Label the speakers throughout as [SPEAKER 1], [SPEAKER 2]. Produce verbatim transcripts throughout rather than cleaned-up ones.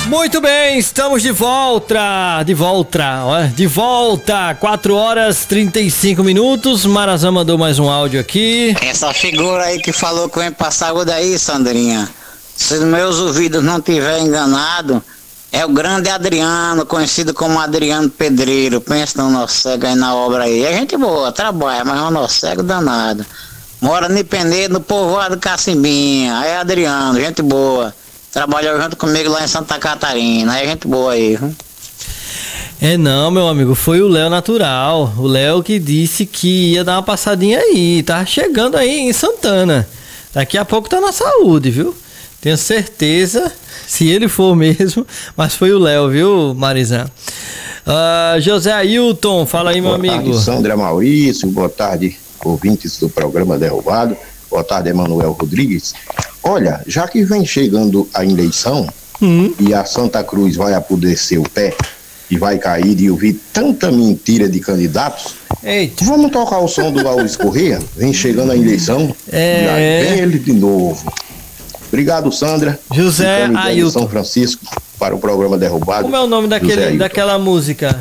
[SPEAKER 1] Muito bem, estamos de volta, de volta, ó, de volta, quatro horas e trinta e cinco minutos, Marazão mandou mais um áudio aqui.
[SPEAKER 2] Essa figura aí que falou que vem passar o daí, Sandrinha, se os meus ouvidos não tiver enganado, é o grande Adriano, conhecido como Adriano Pedreiro. Pensa no nosso cego aí na obra aí, é gente boa, trabalha, mas é um nosso cego danado. Mora no Penedo, no povoado Cacimbinha, aí é Adriano, gente boa. Trabalhou junto comigo lá em Santa Catarina, é gente boa aí, viu?
[SPEAKER 1] É não, meu amigo, foi o Léo Natural. O Léo que disse que ia dar uma passadinha aí, tá chegando aí em Santana. Daqui a pouco tá na saúde, viu? Tenho certeza, se ele for mesmo, mas foi o Léo, viu, Marizã? Uh, José Ailton, fala aí, meu
[SPEAKER 3] boa
[SPEAKER 1] amigo.
[SPEAKER 3] Boa tarde, Sandra Maurício, boa tarde, ouvintes do programa Derrubado. Boa tarde, Emanuel Rodrigues. Olha, já que vem chegando a eleição hum. e a Santa Cruz vai apodrecer o pé e vai cair de ouvir tanta mentira de candidatos, Eita. Vamos tocar o som do Alves Corrêa? Vem chegando a eleição é... e aí vem ele de novo. Obrigado, Sandra.
[SPEAKER 1] José Ailton.
[SPEAKER 3] São Francisco para o programa Derrubado.
[SPEAKER 1] Como é o nome daquele, daquela música?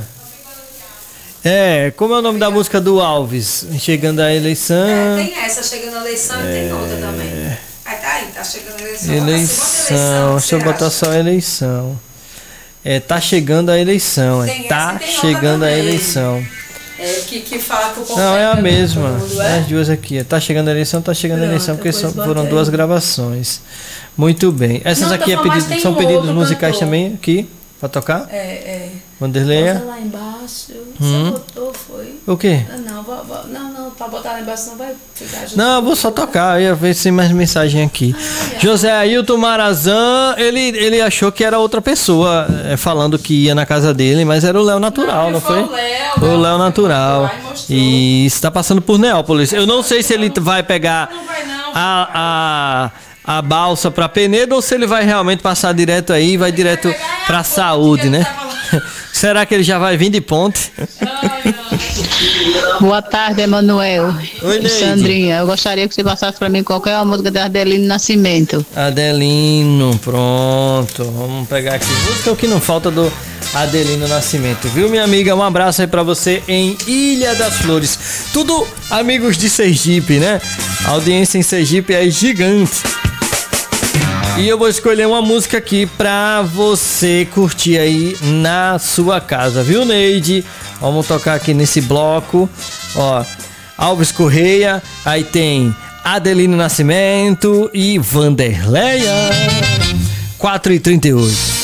[SPEAKER 1] É, como é o nome da música do Alves? Chegando a eleição.
[SPEAKER 4] É, tem essa, chegando a eleição, é... e tem outra também. Aí tá aí, tá chegando a eleição.
[SPEAKER 1] Eleição,
[SPEAKER 4] eleição
[SPEAKER 1] deixa eu botar só a eleição. É, tá chegando a eleição. É, tá chegando a eleição.
[SPEAKER 4] É, que, que fala que o
[SPEAKER 1] Não, é a mesma. Mundo, é? As duas aqui. Tá chegando a eleição, tá chegando Pronto, a eleição, porque são, foram duas gravações. Muito bem. Essas Não, aqui é pedido, são pedidos musicais cantor. Também aqui, pra tocar?
[SPEAKER 4] É, é.
[SPEAKER 1] Vanderleia.
[SPEAKER 4] Bota lá embaixo.
[SPEAKER 1] Hum.
[SPEAKER 4] Você botou, foi?
[SPEAKER 1] O quê?
[SPEAKER 4] Não, vou, vou, não, não, pra botar lá embaixo não vai ficar junto.
[SPEAKER 1] Não, eu vou só tocar, eu ia ver se tem mais mensagem aqui. Ai, José Ailton Marazã, ele, ele achou que era outra pessoa é, falando que ia na casa dele, mas era o Léo Natural, não, não foi?
[SPEAKER 4] O Léo,
[SPEAKER 1] foi o Léo Natural. E está passando por Neópolis. Eu não sei se ele vai pegar
[SPEAKER 4] não vai, não,
[SPEAKER 1] a, a, a balsa para Penedo ou se ele vai realmente passar direto aí e vai ele direto para a saúde, né? Será que ele já vai vir de ponte?
[SPEAKER 5] Boa tarde, Emanuel.
[SPEAKER 1] Oi, Neide.
[SPEAKER 5] Sandrinha, eu gostaria que você passasse para mim qualquer música de Adelino Nascimento.
[SPEAKER 1] Adelino, pronto. Vamos pegar aqui. Música é o que não falta do Adelino Nascimento, viu, minha amiga? Um abraço aí para você em Ilha das Flores. Tudo amigos de Sergipe, né? A audiência em Sergipe é gigante. E eu vou escolher uma música aqui pra você curtir aí na sua casa, viu, Neide? Vamos tocar aqui nesse bloco. Ó, Alves Corrêa, aí tem Adelino Nascimento e Vanderleia. quatro e trinta e oito.